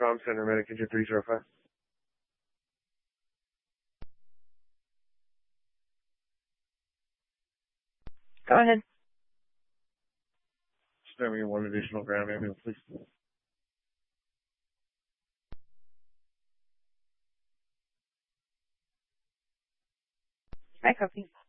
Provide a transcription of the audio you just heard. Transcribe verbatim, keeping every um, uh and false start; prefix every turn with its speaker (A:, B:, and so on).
A: Com Center, Medic Engine three zero five.
B: Go ahead.
A: Just me one additional ground ambulance, please.
B: I copy.